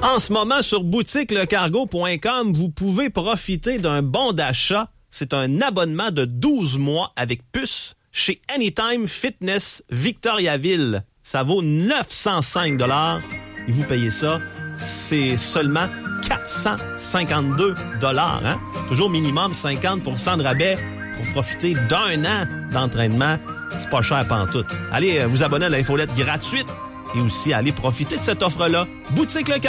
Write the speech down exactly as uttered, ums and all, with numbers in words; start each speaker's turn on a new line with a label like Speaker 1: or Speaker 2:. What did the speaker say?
Speaker 1: En ce moment, sur boutique le cargo point com, vous pouvez profiter d'un bon d'achat. C'est un abonnement de douze mois avec puce chez Anytime Fitness Victoriaville. Ça vaut neuf cent cinq dollars et vous payez ça, c'est seulement quatre cent cinquante-deux dollars. Hein? Toujours minimum cinquante pour cent de rabais pour profiter d'un an d'entraînement. C'est pas cher pantoute. Allez vous abonner à l'infolette gratuite et aussi allez profiter de cette offre-là. Boutique Le